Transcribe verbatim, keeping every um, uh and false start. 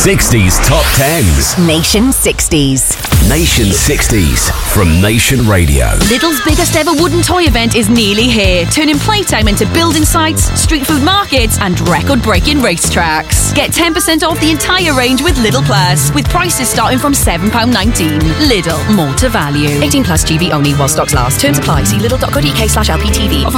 sixties Top Tens. Nation sixties. Nation sixties from Nation Radio. Lidl's biggest ever wooden toy event is nearly here, turning playtime into building sites, street food markets and record-breaking racetracks. Get ten percent off the entire range with Lidl Plus, with prices starting from seven pounds nineteen. Lidl, more to value. eighteen plus G B only while stocks last. Terms apply. See lidl dot co dot uk slash L P T V. Offer